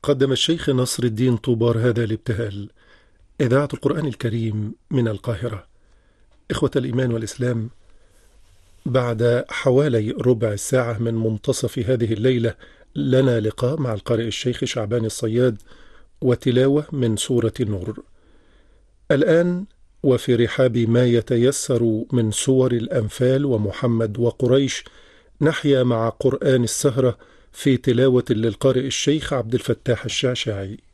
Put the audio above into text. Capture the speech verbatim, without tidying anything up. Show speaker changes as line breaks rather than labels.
قدم الشيخ نصر الدين طوبار هذا الابتهال. إذاعة القرآن الكريم من القاهرة. إخوة الإيمان والإسلام، بعد حوالي ربع ساعة من منتصف هذه الليلة لنا لقاء مع القارئ الشيخ شعبان الصياد وتلاوة من سورة النور. الآن وفي رحاب ما يتيسر من سور الأنفال ومحمد وقريش، نحيا مع قرآن السهرة في تلاوة للقارئ الشيخ عبد الفتاح الشعشاعي.